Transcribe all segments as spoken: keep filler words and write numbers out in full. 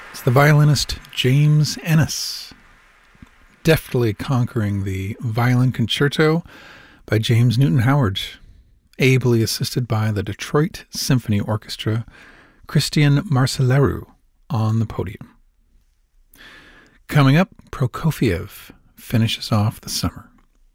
It's the violinist James Ennis, deftly conquering the Violin Concerto by James Newton Howard, ably assisted by the Detroit Symphony Orchestra, Christian Marcellaro on the podium. Coming up, Prokofiev finishes off the summer.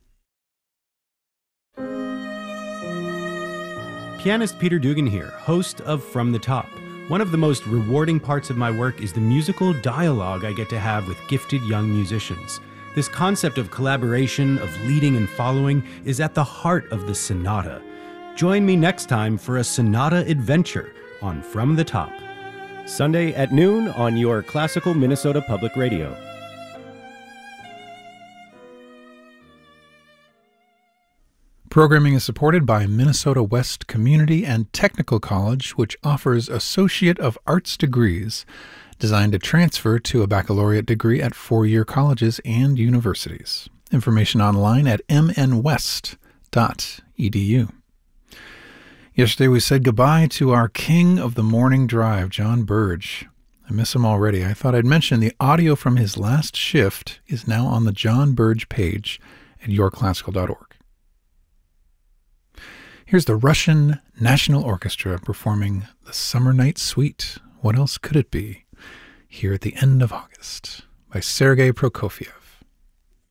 Pianist Peter Dugan here, host of From the Top. One of the most rewarding parts of my work is the musical dialogue I get to have with gifted young musicians. This concept of collaboration, of leading and following, is at the heart of the sonata. Join me next time for a sonata adventure on From the Top. Sunday at noon on your classical Minnesota Public Radio. Programming is supported by Minnesota West Community and Technical College, which offers Associate of Arts degrees designed to transfer to a baccalaureate degree at four-year colleges and universities. Information online at m n west dot e d u. Yesterday we said goodbye to our king of the morning drive, John Burge. I miss him already. I thought I'd mention the audio from his last shift is now on the John Burge page at your classical dot org. Here's the Russian National Orchestra performing the Summer Night Suite. What else could it be? Here at the end of August by Sergei Prokofiev.